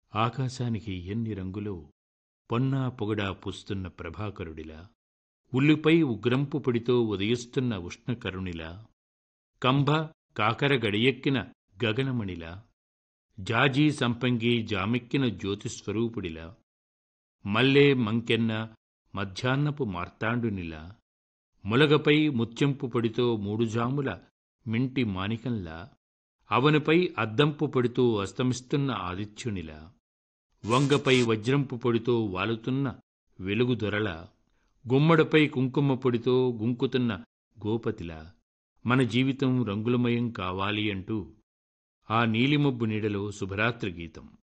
ఆకాశానికి ఎన్ని రంగులో పొన్నా పొగడా పూస్తున్న ప్రభాకరుడిలా, ఉల్లిపై ఉగ్రంపు పొడితో ఉదయిస్తున్న ఉష్ణకరుణిలా, కంభ కాకర గడియెక్కిన గగనమణిలా, జాజీ సంపంగి జామెక్కిన జ్యోతిస్వరూపుడిలా, మల్లె మంకెన్న మధ్యాహ్నపు మార్తాండునిలా, ములగపై ముత్యంపు పొడితో మూడుజాముల మింటి మాణికంలా, అవనిపై అద్దంపు పొడితో అస్తమిస్తున్న ఆదిత్యునిలా, వంగపై వజ్రంపు పొడితో వాలుతున్న వెలుగుదొరల, గుమ్మడిపై కుంకుమ పొడితో గుంకుతున్న గోపతిలా, మన జీవితం రంగులమయం కావాలి అంటూ ఆ నీలిమబ్బు నీడలో శుభరాత్రి గీతం.